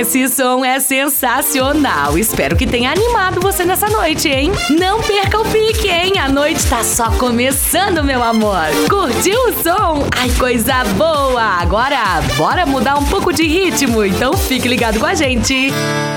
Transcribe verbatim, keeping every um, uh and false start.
Esse som é sensacional. Espero que tenha animado você nessa noite, hein? Não perca o pique, hein? A noite tá só começando, meu amor. Curtiu o som? Ai, coisa boa! Agora, bora mudar um pouco de ritmo. Então fique ligado com a gente.